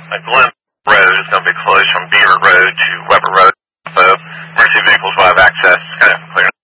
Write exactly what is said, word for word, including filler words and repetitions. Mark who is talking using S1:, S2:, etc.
S1: uh, Glen Road is going to be closed from Beaver Road to Weber Road.